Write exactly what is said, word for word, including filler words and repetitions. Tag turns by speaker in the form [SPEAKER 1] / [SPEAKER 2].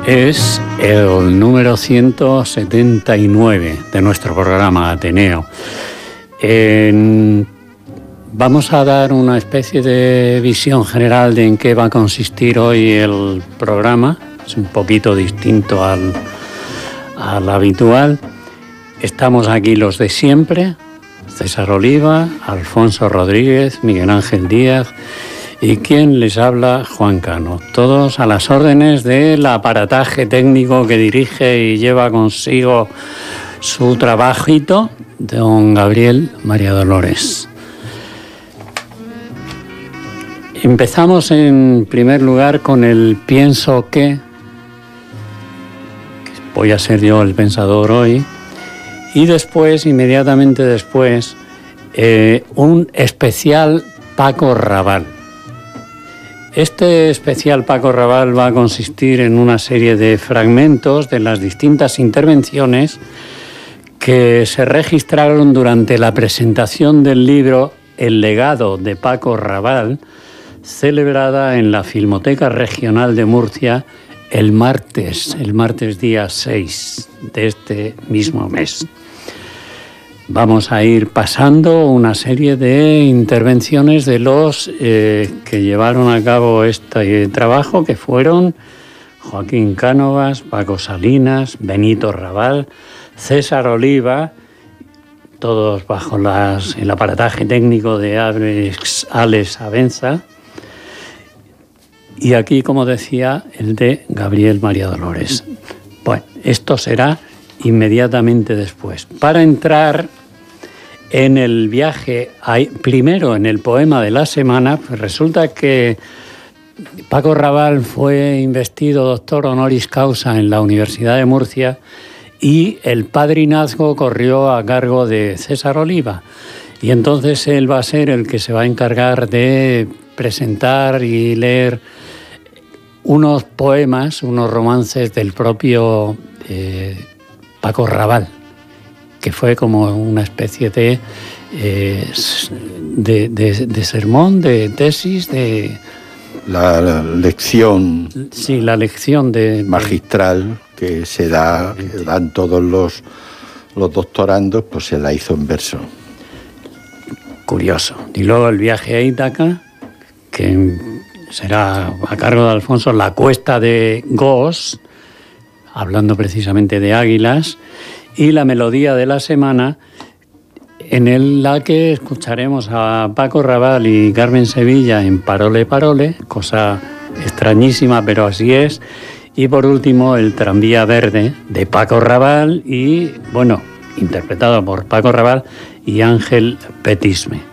[SPEAKER 1] Es el número ciento setenta y nueve de nuestro programa Ateneo. En... Vamos a dar una especie de visión general de en qué va a consistir hoy el programa. Es un poquito distinto al, al habitual. Estamos aquí los de siempre: César Oliva, Alfonso Rodríguez, Miguel Ángel Díaz y quien les habla, Juan Cano. Todos a las órdenes del aparataje técnico que dirige y lleva consigo su trabajito, don Gabriel María Dolores. Empezamos en primer lugar con el pienso que, voy a ser yo el pensador hoy, y después, inmediatamente después, eh, un especial Paco Raval. Este especial Paco Raval va a consistir en una serie de fragmentos de las distintas intervenciones que se registraron durante la presentación del libro El legado de Paco Raval, celebrada en la Filmoteca Regional de Murcia el martes, el martes día seis de este mismo mes. Vamos a ir pasando una serie de intervenciones de los eh, que llevaron a cabo este trabajo, que fueron Joaquín Cánovas, Paco Salinas, Benito Raval, César Oliva, todos bajo las, el aparataje técnico de Alex, Alex Abenza, y aquí, como decía, el de Gabriel María Dolores. Bueno, esto será inmediatamente después. Para entrar en el viaje, primero en el poema de la semana, pues resulta que Paco Raval fue investido doctor honoris causa en la Universidad de Murcia y el padrinazgo corrió a cargo de César Oliva. Y entonces él va a ser el que se va a encargar de presentar y leer unos poemas, unos romances del propio eh, Paco Raval, que fue como una especie de, eh, de, de, de sermón, de tesis, de...
[SPEAKER 2] La, la lección...
[SPEAKER 1] Sí, la lección de...
[SPEAKER 2] magistral que se da, que dan todos los, los doctorandos, pues se la hizo en verso.
[SPEAKER 1] Curioso. Y luego el viaje a Ítaca, que será a cargo de Alfonso, La cuesta de Gos, hablando precisamente de águilas, y la melodía de la semana, en la que escucharemos a Paco Raval y Carmen Sevilla en Parole Parole, cosa extrañísima, pero así es. Y por último, el Tranvía Verde de Paco Raval y, bueno, interpretado por Paco Raval y Ángel Petisme.